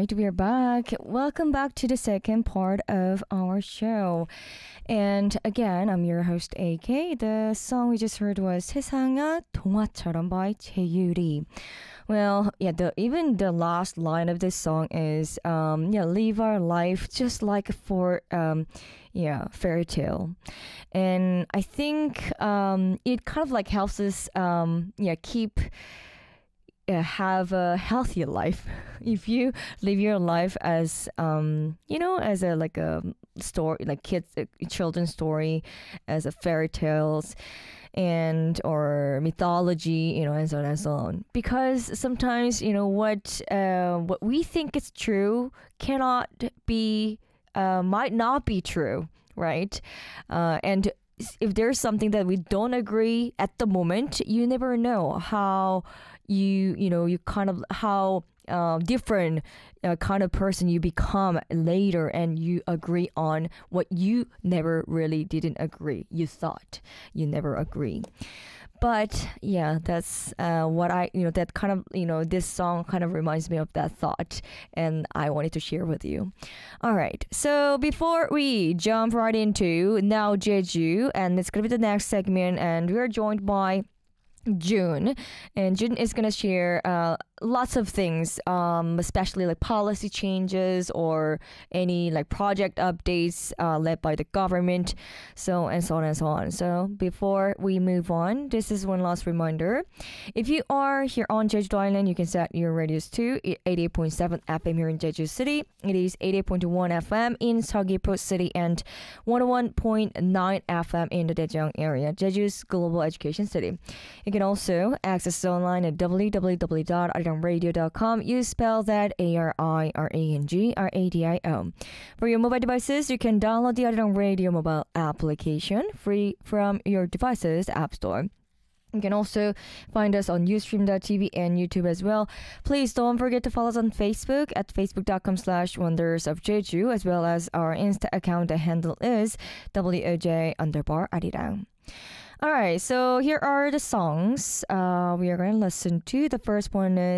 right, we are back. Welcome back to the second part of our show. And again, I'm your host, AK. The song we just heard was 세상아 동화처럼 by Chaeyuri. Well, yeah, even the last line of this song is, live our life just like for, fairy tale. And I think it kind of like helps us, keep have a healthier life if you live your life as as a like a story, like kids children's story, as a fairy tales and or mythology, and so on and so on, because sometimes what we think is true cannot be might not be true, right? And if there's something that we don't agree at the moment, you never know how you kind of how different kind of person you become later, and you agree on what you never really didn't agree, you thought you never agree. But yeah, that's what that kind of this song kind of reminds me of that thought, and I wanted to share with you. All right, so before we jump right into now Jeju, and it's gonna be the next segment, and we're joined by June, and June is gonna share lots of things, especially like policy changes or any like project updates led by the government, so and so on and so on. So before we move on, this is one last reminder: if you are here on Jeju Island, you can set your radius to 88.7 FM here in Jeju City. It is 88.1 FM in Seogwipo City and 101.9 FM in the Daejeong area, Jeju's global education city. You can also access us online at www.arirangradio.com. You spell that ARIRANGRADIO. For your mobile devices, you can download the Arirang Radio mobile application free from your device's app store. You can also find us on Ustream.tv and YouTube as well. Please don't forget to follow us on Facebook at facebook.com/wonders of Jeju, as well as our Insta account. The handle is WOJ_Arirang. All right, so here are the songs we are going to listen to. The first one is